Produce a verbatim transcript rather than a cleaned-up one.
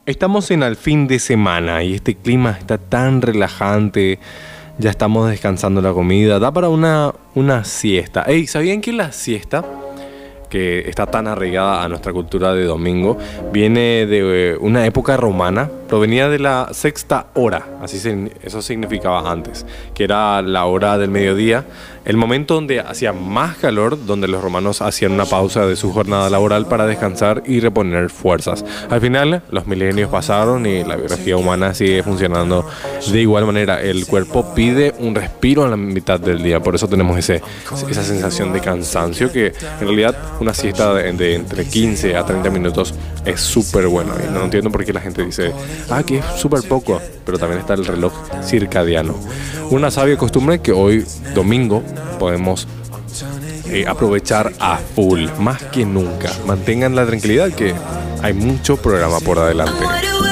Estamos en el fin de semana y este clima está tan relajante. Ya estamos descansando la comida. Da para una, una siesta. Ey, ¿sabían que la siesta, que está tan arraigada a nuestra cultura de domingo, viene de una época romana? Provenía de la sexta hora, así se, eso significaba antes, que era la hora del mediodía, el momento donde hacía más calor, donde los romanos hacían una pausa de su jornada laboral para descansar y reponer fuerzas. Al final, los milenios pasaron y la biología humana sigue funcionando de igual manera. El cuerpo pide un respiro en la mitad del día, por eso tenemos ese, esa sensación de cansancio, que en realidad una siesta de, de entre quince a treinta minutos es súper bueno. Y no entiendo por qué la gente dice, ah, que es súper poco, pero también está el reloj circadiano. Una sabia costumbre que hoy, domingo, podemos eh, aprovechar a full, más que nunca. Mantengan la tranquilidad que hay mucho programa por adelante.